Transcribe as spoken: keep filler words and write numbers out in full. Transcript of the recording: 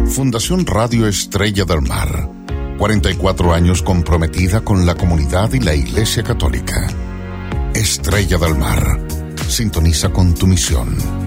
Fundación Radio Estrella del Mar. cuarenta y cuatro años comprometida con la comunidad y la Iglesia Católica. Estrella del Mar. Sintoniza con tu misión.